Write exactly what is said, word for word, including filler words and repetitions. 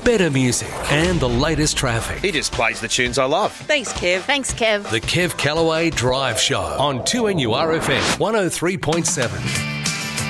better music, and the latest traffic. He just plays the tunes I love. Thanks, Kev. Thanks, Kev. The Kev Callaway Drive Show on two N U R F M one oh three point seven.